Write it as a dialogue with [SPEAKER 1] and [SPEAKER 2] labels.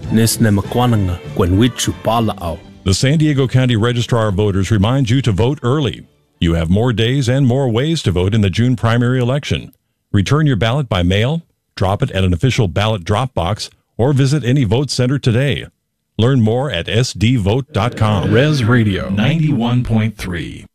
[SPEAKER 1] Nisne makwananga kwenwichu palao.
[SPEAKER 2] The San Diego County Registrar of Voters reminds you to vote early. You have more days and more ways to vote in the June primary election. Return your ballot by mail, drop it at an official ballot drop box, or visit any vote center today. Learn more at sdvote.com.
[SPEAKER 3] Res Radio 91.3.